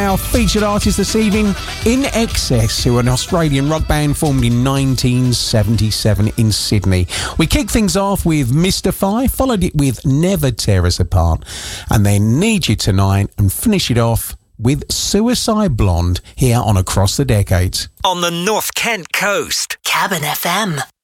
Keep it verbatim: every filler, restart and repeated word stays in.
our featured artist this evening, In Excess, who are an Australian rock band formed in nineteen seventy-seven in Sydney. We kicked things off with Mystify, followed it with Never Tear Us Apart, and then Need You Tonight, and finish it off with Suicide Blonde here on Across the Decades. On the North Kent coast. Cabin F M.